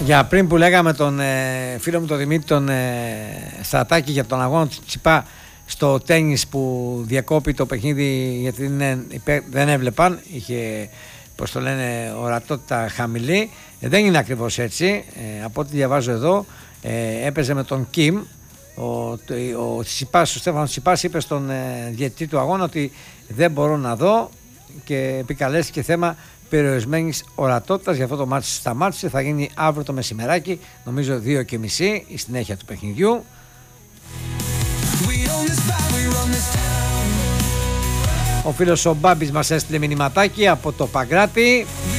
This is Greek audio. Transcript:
Για πριν που λέγαμε τον φίλο μου τον Δημήτρη τον Στρατάκη για τον αγώνα του Τσιπά στο τένις που διακόπη το παιχνίδι γιατί δεν έβλεπαν, είχε, πώς το λένε, ορατότητα χαμηλή. Δεν είναι ακριβώς έτσι. Από ό,τι διαβάζω εδώ, έπαιζε με τον Κιμ. Ο Στέφανος Τσιπάς είπε στον διαιτητή του αγώνα ότι δεν μπορώ να δω και επικαλέστηκε θέμα περιορισμένης ορατότητας. Για αυτό το μάτι σταμάτησε. Θα γίνει αύριο το μεσημεράκι, νομίζω 2:30 η συνέχεια του παιχνιδιού. Ο φίλος ο Μπάμπης μας έστειλε μηνυματάκι από το Παγκράτη.